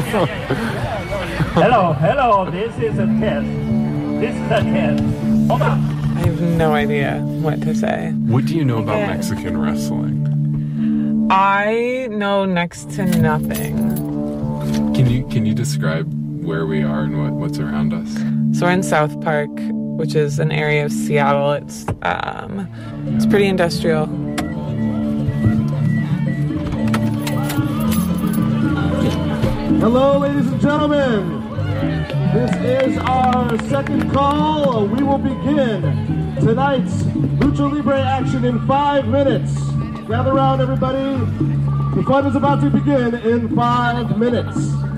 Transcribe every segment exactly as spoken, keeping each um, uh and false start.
Hello, hello, this is a test. This is a test. Hold on. I have no idea what to say. What do you know about Mexican wrestling? I know next to nothing. Can you can you describe where we are and what, what's around us? So we're in South Park, which is an area of Seattle. It's um, it's pretty industrial. Hello, ladies and gentlemen. This is our second call. We will begin tonight's Lucha Libre action in five minutes. Gather around, everybody. The fight is about to begin in five minutes.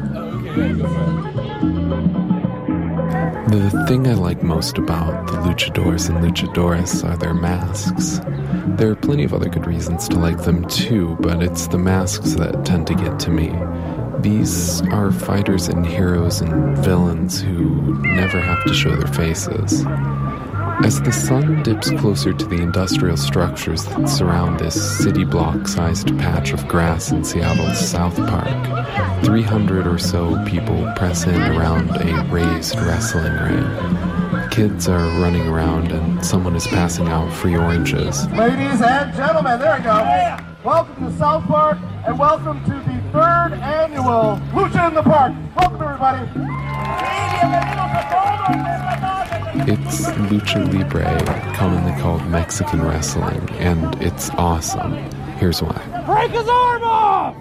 The thing I like most about the luchadors and luchadoras are their masks. There are plenty of other good reasons to like them too, but it's the masks that tend to get to me. These are fighters and heroes and villains who never have to show their faces. As the sun dips closer to the industrial structures that surround this city block-sized patch of grass in Seattle's South Park, three hundred or so people press in around a raised wrestling ring. Kids are running around and someone is passing out free oranges. Ladies and gentlemen, there we go. Welcome to South Park and welcome to the third annual Lucha in the Park. Welcome, everybody. It's Lucha Libre, commonly called Mexican wrestling, and it's awesome. Here's why. Break his arm off!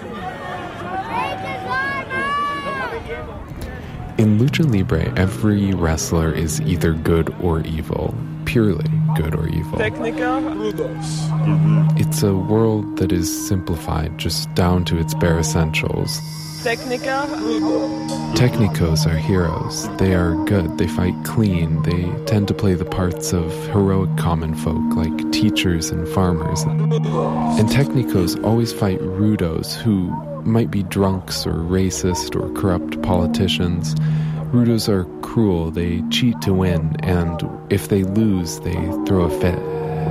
In Lucha Libre, every wrestler is either good or evil. Purely good or evil. Technico? It's a world that is simplified just down to its bare essentials. Technico? Technicos are heroes. They are good. They fight clean. They tend to play the parts of heroic common folk like teachers and farmers. And Technicos always fight rudos who might be drunks or racist or corrupt politicians. Rudos are cruel. They cheat to win, and if they lose, they throw a fit.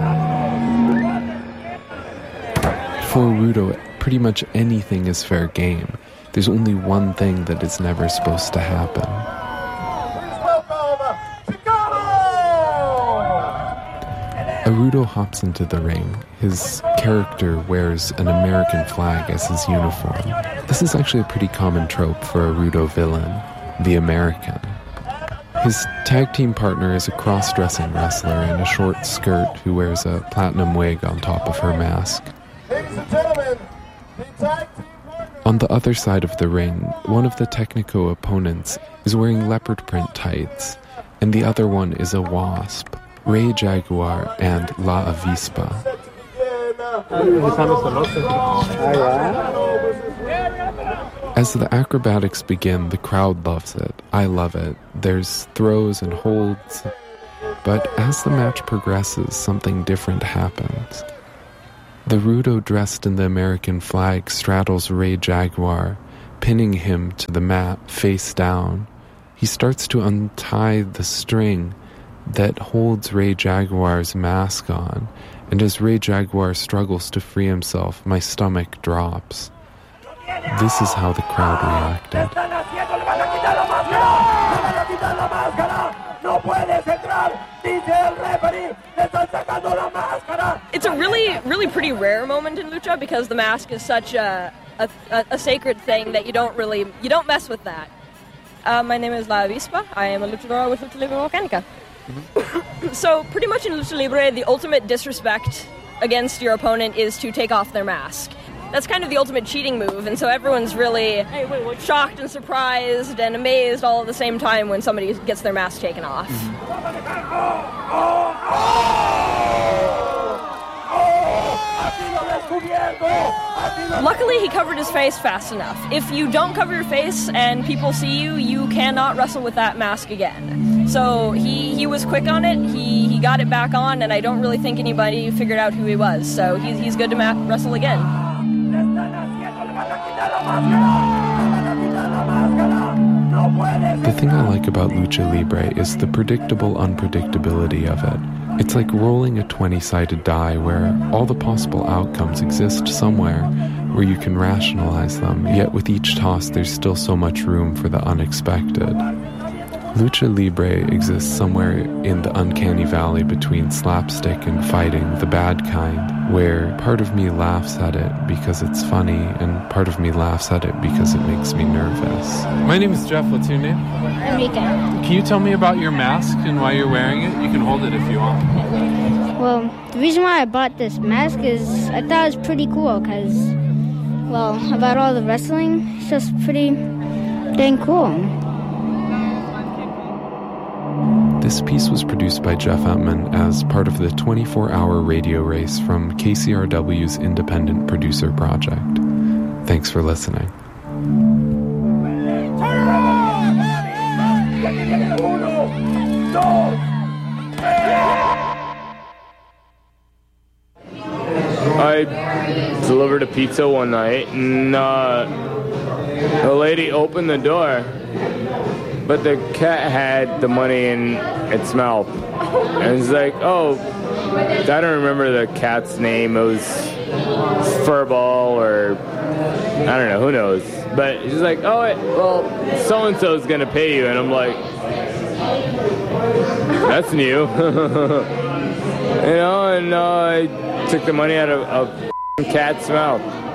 For a Rudo, pretty much anything is fair game. There's only one thing that is never supposed to happen. A Rudo hops into the ring. His character wears an American flag as his uniform. This is actually a pretty common trope for a Rudo villain, the American. His tag team partner is a cross-dressing wrestler in a short skirt who wears a platinum wig on top of her mask. Ladies and gentlemen, the tag team partner... On the other side of the ring, one of the Technico opponents is wearing leopard print tights, and the other one is a wasp, Rey Jaguar and La Avispa. As the acrobatics begin, the crowd loves it. I love it. There's throws and holds. But as the match progresses, something different happens. The Rudo dressed in the American flag straddles Rey Jaguar, pinning him to the mat face down. He starts to untie the string that holds Rey Jaguar's mask on, and as Rey Jaguar struggles to free himself, my stomach drops. This is how the crowd reacted. It's a really, really pretty rare moment in lucha because the mask is such a a, a sacred thing that you don't really you don't mess with that. Uh, my name is La Avispa. I am a luchadora with Lucha Libre Volcanica. Mm-hmm. So pretty much in Lucha Libre, the ultimate disrespect against your opponent is to take off their mask. That's kind of the ultimate cheating move, and so everyone's really hey, wait, wait. shocked and surprised and amazed all at the same time when somebody gets their mask taken off. Luckily, he covered his face fast enough. If you don't cover your face and people see you, you cannot wrestle with that mask again. So he, he was quick on it, he, he got it back on, and I don't really think anybody figured out who he was, so he's, he's good to ma- wrestle again. The thing I like about Lucha Libre is the predictable unpredictability of it. It's like rolling a twenty-sided die where all the possible outcomes exist somewhere, where you can rationalize them, yet with each toss there's still so much room for the unexpected. Lucha Libre exists somewhere in the uncanny valley between slapstick and fighting, the bad kind, where part of me laughs at it because it's funny and part of me laughs at it because it makes me nervous. My name is Jeff. What's your name? Enrique. Can you tell me about your mask and why you're wearing it? You can hold it if you want. Well, the reason why I bought this mask is I thought it was pretty cool because, well, about all the wrestling, it's just pretty dang cool. This piece was produced by Jeff Etman as part of the twenty-four hour radio race from K C R W's Independent Producer Project. Thanks for listening. I delivered a pizza one night, and uh, the lady opened the door, but the cat had the money in its mouth. And it's like, oh, I don't remember the cat's name. It was Furball or, I don't know, who knows. But she's like, oh, it, well, so-and-so is going to pay you. And I'm like, that's new. You know, and uh, I took the money out of a cat's mouth.